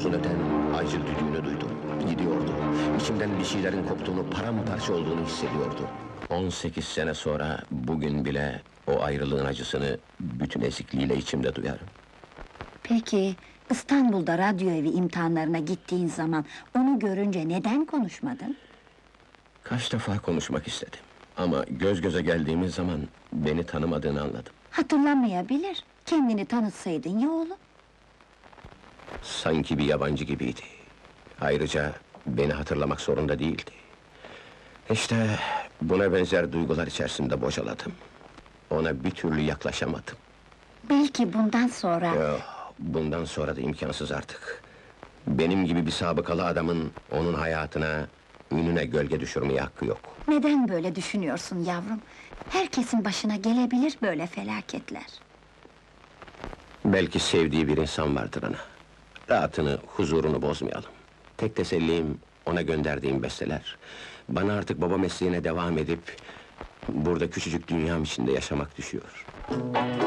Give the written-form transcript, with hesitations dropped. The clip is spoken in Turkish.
uzun öten acil düdüğünü duydum. Gidiyordu. İçimden bir şeylerin koptuğunu, paramparça olduğunu hissediyordum. 18 sene sonra bugün bile o ayrılığın acısını bütün ezikliğiyle içimde duyarım. Peki, İstanbul'da radyo evi imtihanlarına gittiğin zaman onu görünce neden konuşmadın? Kaç defa konuşmak istedim. Ama göz göze geldiğimiz zaman beni tanımadığını anladım. Hatırlamayabilir. Kendini tanıtsaydın ya oğlum. Sanki bir yabancı gibiydi. Ayrıca beni hatırlamak zorunda değildi. İşte buna benzer duygular içerisinde bocaladım. Ona bir türlü yaklaşamadım. Belki bundan sonra... Yok, bundan sonra da imkansız artık. Benim gibi bir sabıkalı adamın onun hayatına, ününe gölge düşürmeye hakkı yok. Neden böyle düşünüyorsun yavrum? Herkesin başına gelebilir böyle felaketler. Belki sevdiği bir insan vardır ana. Rahatını, huzurunu bozmayalım. Tek tesellim ona gönderdiğim besteler. Bana artık baba mesleğine devam edip burada küçücük dünyam içinde yaşamak düşüyor.